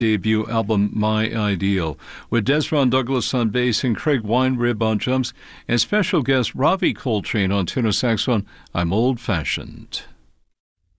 debut album My Ideal, with Desron Douglas on bass and Craig Weinrib on drums, and special guest Ravi Coltrane on tenor saxophone. I'm Old Fashioned.